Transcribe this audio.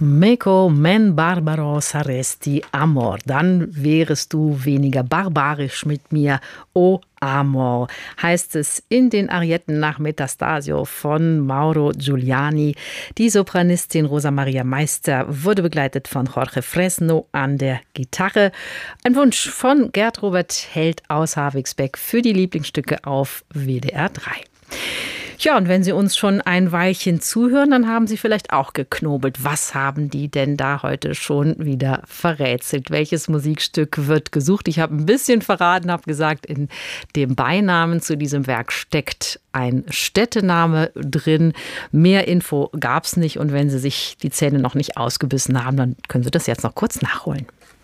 Meco men barbaro saresti amor. Dann wärest du weniger barbarisch mit mir, o amor, heißt es in den Arietten nach Metastasio von Mauro Giuliani. Die Sopranistin Rosa Maria Meister wurde begleitet von Jorge Fresno an der Gitarre. Ein Wunsch von Gerd Robert Held aus Havigsbeck für die Lieblingsstücke auf WDR 3. Ja, und wenn Sie uns schon ein Weilchen zuhören, dann haben Sie vielleicht auch geknobelt. Was haben die denn da heute schon wieder verrätselt? Welches Musikstück wird gesucht? Ich habe ein bisschen verraten, habe gesagt, in dem Beinamen zu diesem Werk steckt ein Städtename drin. Mehr Info gab es nicht. Und wenn Sie sich die Zähne noch nicht ausgebissen haben, dann können Sie das jetzt noch kurz nachholen.